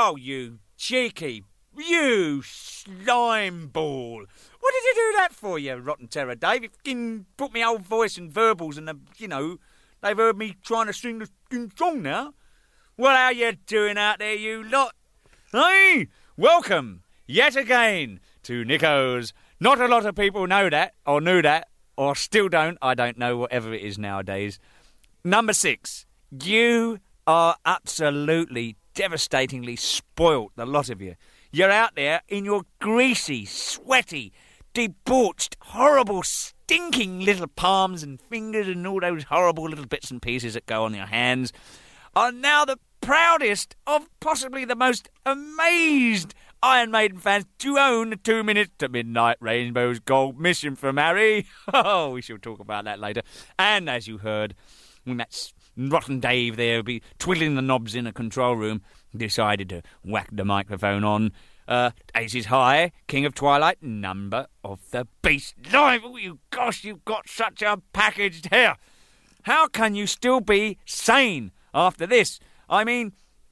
Oh, you slime ball. What did you do that for, you rotten terror, Dave? You fucking put me old voice and verbals and, they've heard me trying to sing the song now. Well, how you doing out there, you lot? Hey, welcome yet again to Nico's. Not a lot of people know that, or knew that, or still don't. I don't know, whatever it is nowadays. Number 6. You are absolutely, devastatingly spoilt, the lot of you. You're out there in your greasy, sweaty, debauched, horrible, stinking little palms and fingers and all those horrible little bits and pieces that go on your hands are now the proudest of possibly the most amazed Iron Maiden fans to own the 2 Minutes to Midnight Rainbow's Gold Mission from Harry. Oh, we shall talk about that later. And as you heard, when that rotten Dave there be twiddling the knobs in a control room, decided to whack the microphone on Aces High, King of Twilight, Number of the Beast live. Oh, you gosh, you've got such a packaged hair. How can you still be sane after this? I mean,